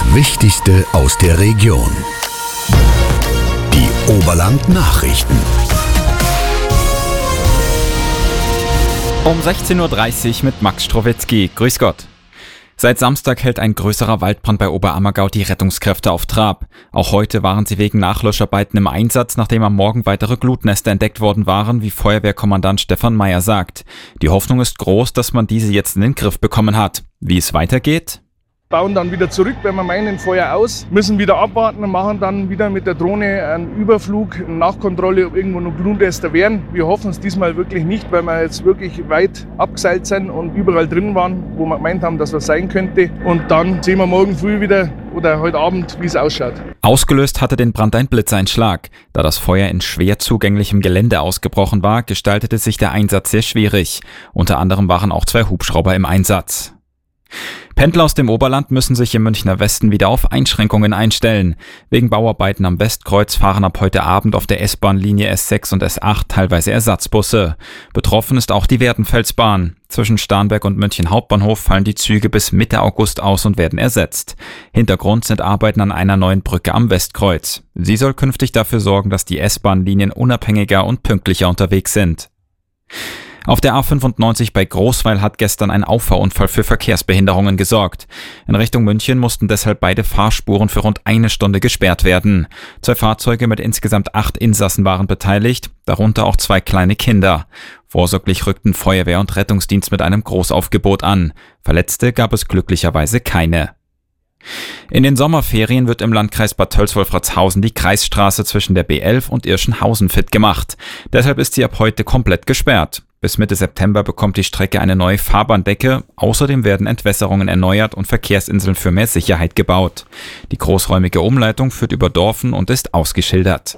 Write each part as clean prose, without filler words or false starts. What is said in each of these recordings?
Das Wichtigste aus der Region. Die Oberland-Nachrichten. Um 16.30 Uhr mit Max Strowitzki. Grüß Gott. Seit Samstag hält ein größerer Waldbrand bei Oberammergau die Rettungskräfte auf Trab. Auch heute waren sie wegen Nachlöscharbeiten im Einsatz, nachdem am Morgen weitere Glutnester entdeckt worden waren, wie Feuerwehrkommandant Stefan Meyer sagt. Die Hoffnung ist groß, dass man diese jetzt in den Griff bekommen hat. Wie es weitergeht? Bauen dann wieder zurück, wenn wir meinen, Feuer aus, müssen wieder abwarten und machen dann wieder mit der Drohne einen Überflug, eine Nachkontrolle, ob irgendwo noch Glutnester wären. Wir hoffen es diesmal wirklich nicht, weil wir jetzt wirklich weit abgeseilt sind und überall drin waren, wo wir gemeint haben, dass was sein könnte. Und dann sehen wir morgen früh wieder oder heute Abend, wie es ausschaut. Ausgelöst hatte den Brand ein Blitzeinschlag. Da das Feuer in schwer zugänglichem Gelände ausgebrochen war, gestaltete sich der Einsatz sehr schwierig. Unter anderem waren auch 2 Hubschrauber im Einsatz. Pendler aus dem Oberland müssen sich im Münchner Westen wieder auf Einschränkungen einstellen. Wegen Bauarbeiten am Westkreuz fahren ab heute Abend auf der S-Bahn-Linie S6 und S8 teilweise Ersatzbusse. Betroffen ist auch die Werdenfelsbahn. Zwischen Starnberg und München Hauptbahnhof fallen die Züge bis Mitte August aus und werden ersetzt. Hintergrund sind Arbeiten an einer neuen Brücke am Westkreuz. Sie soll künftig dafür sorgen, dass die S-Bahn-Linien unabhängiger und pünktlicher unterwegs sind. Auf der A95 bei Großweil hat gestern ein Auffahrunfall für Verkehrsbehinderungen gesorgt. In Richtung München mussten deshalb beide Fahrspuren für rund 1 Stunde gesperrt werden. 2 Fahrzeuge mit insgesamt 8 Insassen waren beteiligt, darunter auch 2 kleine Kinder. Vorsorglich rückten Feuerwehr und Rettungsdienst mit einem Großaufgebot an. Verletzte gab es glücklicherweise keine. In den Sommerferien wird im Landkreis Bad Tölz-Wolfratshausen die Kreisstraße zwischen der B11 und Irschenhausen fit gemacht. Deshalb ist sie ab heute komplett gesperrt. Bis Mitte September bekommt die Strecke eine neue Fahrbahndecke. Außerdem werden Entwässerungen erneuert und Verkehrsinseln für mehr Sicherheit gebaut. Die großräumige Umleitung führt über Dorfen und ist ausgeschildert.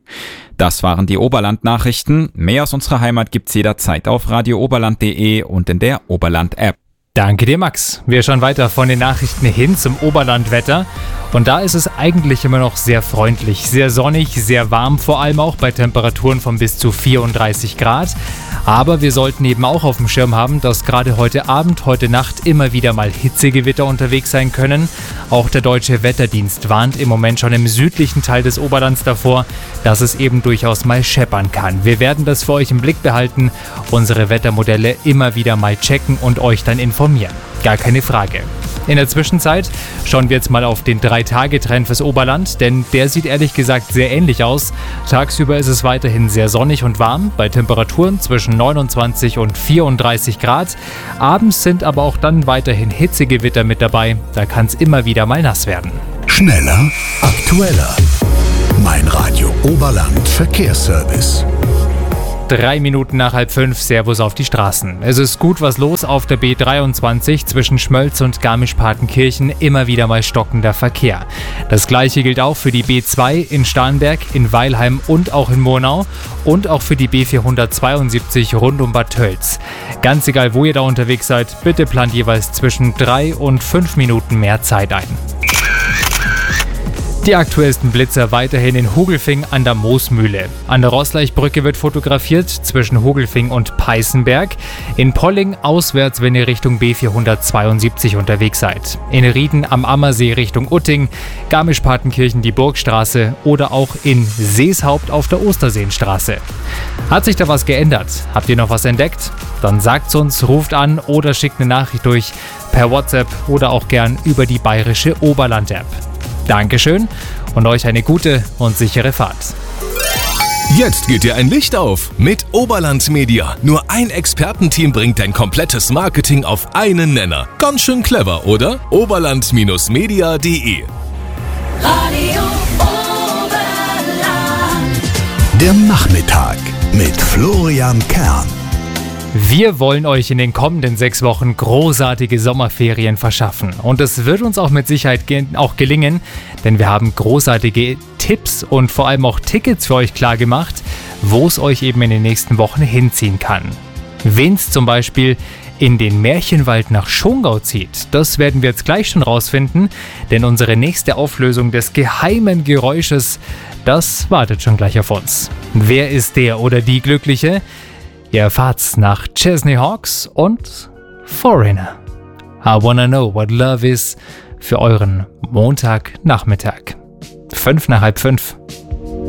Das waren die Oberland-Nachrichten. Mehr aus unserer Heimat gibt's jederzeit auf radiooberland.de und in der Oberland-App. Danke dir, Max. Wir schauen weiter von den Nachrichten hin zum Oberlandwetter. Und da ist es eigentlich immer noch sehr freundlich, sehr sonnig, sehr warm, vor allem auch bei Temperaturen von bis zu 34 Grad. Aber wir sollten eben auch auf dem Schirm haben, dass gerade heute Abend, heute Nacht immer wieder mal Hitzegewitter unterwegs sein können. Auch der Deutsche Wetterdienst warnt im Moment schon im südlichen Teil des Oberlands davor, dass es eben durchaus mal scheppern kann. Wir werden das für euch im Blick behalten, unsere Wettermodelle immer wieder mal checken und euch dann informieren. Gar keine Frage. In der Zwischenzeit schauen wir jetzt mal auf den 3-Tage-Trend fürs Oberland, denn der sieht ehrlich gesagt sehr ähnlich aus. Tagsüber ist es weiterhin sehr sonnig und warm, bei Temperaturen zwischen 29 und 34 Grad. Abends sind aber auch dann weiterhin Hitzegewitter mit dabei, da kann es immer wieder mal nass werden. Schneller, aktueller. Mein Radio Oberland Verkehrsservice. 3 Minuten nach 4:30, Servus auf die Straßen. Es ist gut was los auf der B23 zwischen Schmölz und Garmisch-Partenkirchen, immer wieder mal stockender Verkehr. Das gleiche gilt auch für die B2 in Starnberg, in Weilheim und auch in Murnau und auch für die B472 rund um Bad Tölz. Ganz egal, wo ihr da unterwegs seid, bitte plant jeweils zwischen 3 und 5 Minuten mehr Zeit ein. Die aktuellsten Blitzer weiterhin in Hogelfing an der Moosmühle. An der Roßleichbrücke wird fotografiert zwischen Hogelfing und Peißenberg. In Polling auswärts, wenn ihr Richtung B472 unterwegs seid. In Rieden am Ammersee Richtung Utting, Garmisch-Partenkirchen die Burgstraße oder auch in Seeshaupt auf der Osterseenstraße. Hat sich da was geändert? Habt ihr noch was entdeckt? Dann sagt's uns, ruft an oder schickt eine Nachricht durch per WhatsApp oder auch gern über die bayerische Oberland-App. Dankeschön und euch eine gute und sichere Fahrt. Jetzt geht dir ein Licht auf mit Oberland Media. Nur ein Expertenteam bringt dein komplettes Marketing auf einen Nenner. Ganz schön clever, oder? Oberland-media.de Radio Oberland. Der Nachmittag mit Florian Kern. Wir wollen euch in den kommenden 6 Wochen großartige Sommerferien verschaffen. Und es wird uns auch mit Sicherheit auch gelingen, denn wir haben großartige Tipps und vor allem auch Tickets für euch klar gemacht, wo es euch eben in den nächsten Wochen hinziehen kann. Wen es zum Beispiel in den Märchenwald nach Schongau zieht, das werden wir jetzt gleich schon rausfinden, denn unsere nächste Auflösung des geheimen Geräusches, das wartet schon gleich auf uns. Wer ist der oder die Glückliche? Ihr erfahrt's nach Chesney Hawkes und Foreigner. I Wanna Know What Love Is für euren Montagnachmittag. 5 nach halb 5.